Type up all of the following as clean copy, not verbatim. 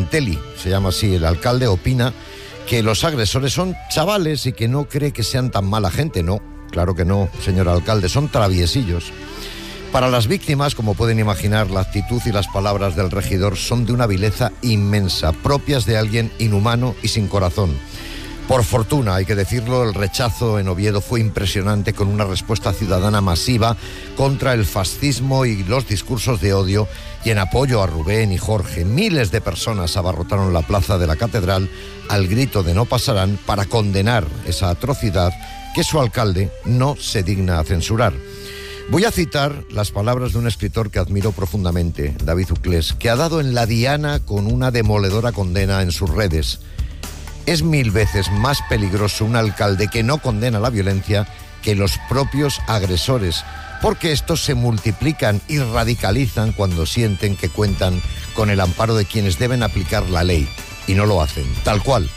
Penteli, se llama así el alcalde, opina que los agresores son chavales y que no cree que sean tan mala gente. No, claro que no, señor alcalde, son traviesillos. Para las víctimas, como pueden imaginar, la actitud y las palabras del regidor son de una vileza inmensa, propias de alguien inhumano y sin corazón. Por fortuna, hay que decirlo, el rechazo en Oviedo fue impresionante, con una respuesta ciudadana masiva contra el fascismo y los discursos de odio, y en apoyo a Rubén y Jorge. Miles de personas abarrotaron la plaza de la catedral al grito de "no pasarán", para condenar esa atrocidad que su alcalde no se digna a censurar. Voy a citar las palabras de un escritor que admiro profundamente, David Uclés, que ha dado en la diana con una demoledora condena en sus redes. Es 1000 veces más peligroso un alcalde que no condena la violencia que los propios agresores, porque estos se multiplican y radicalizan cuando sienten que cuentan con el amparo de quienes deben aplicar la ley, y no lo hacen, tal cual.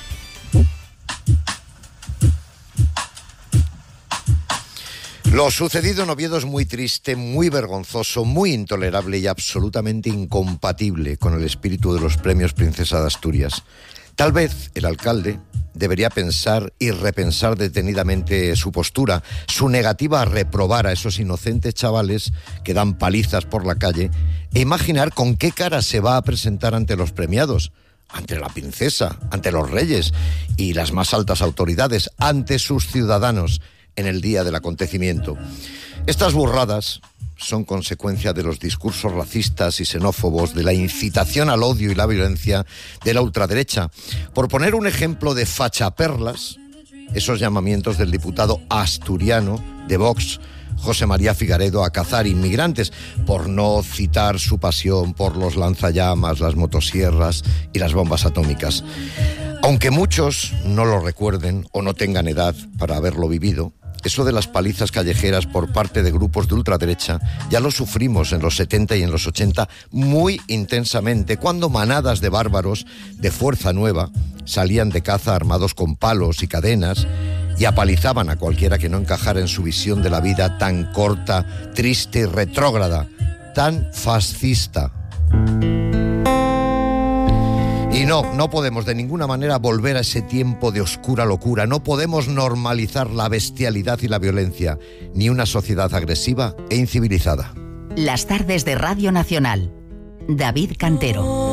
Lo sucedido en Oviedo es muy triste, muy vergonzoso, muy intolerable y absolutamente incompatible con el espíritu de los premios Princesa de Asturias. Tal vez el alcalde debería pensar y repensar detenidamente su postura, su negativa a reprobar a esos inocentes chavales que dan palizas por la calle, e imaginar con qué cara se va a presentar ante los premiados, ante la princesa, ante los reyes y las más altas autoridades, ante sus ciudadanos en el día del acontecimiento. Estas burradas son consecuencia de los discursos racistas y xenófobos, de la incitación al odio y la violencia de la ultraderecha. Por poner un ejemplo de fachaperlas, esos llamamientos del diputado asturiano de Vox, José María Figaredo, a cazar inmigrantes, por no citar su pasión por los lanzallamas, las motosierras y las bombas atómicas. Aunque muchos no lo recuerden o no tengan edad para haberlo vivido, eso de las palizas callejeras por parte de grupos de ultraderecha ya lo sufrimos en los 70 y en los 80 muy intensamente, cuando manadas de bárbaros de Fuerza Nueva salían de caza armados con palos y cadenas y apalizaban a cualquiera que no encajara en su visión de la vida tan corta, triste y retrógrada, tan fascista. Y no podemos de ninguna manera volver a ese tiempo de oscura locura. No podemos normalizar la bestialidad y la violencia, ni una sociedad agresiva e incivilizada. Las tardes de Radio Nacional. David Cantero.